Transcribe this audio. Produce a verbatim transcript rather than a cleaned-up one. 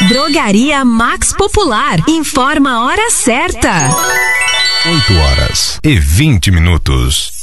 Drogaria Max Popular. Informa a hora certa. oito horas e vinte minutos.